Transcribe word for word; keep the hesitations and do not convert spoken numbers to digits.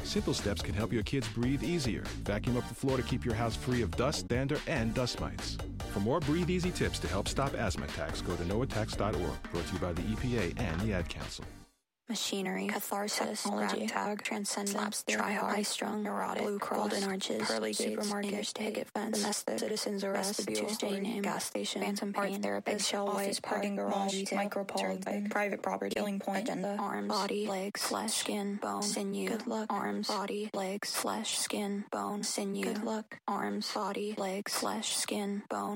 Simple steps can help your kids breathe easier. Vacuum up the floor to keep your house free of dust, dander, and dust mites. For more Breathe Easy tips to help stop asthma attacks, go to no attacks dot org. Brought to you by the E P A and the Ad Council. Machinery, catharsis, technology, tag, transcendence, try-hard, high-strung, neurotic, blue cross, golden arches, pearly gates, supermarket, picket fence, domestic, citizens arrest, vestibule, Tuesday name, gas station, phantom pain, therapist, eggshell office, parking garage, micropole, private property, killing point, agenda, arms, body, legs, flesh, skin, bone, sinew, good luck, arms, body, legs, flesh, skin, bone, sinew, good luck, arms, body, legs, flesh, skin, bone.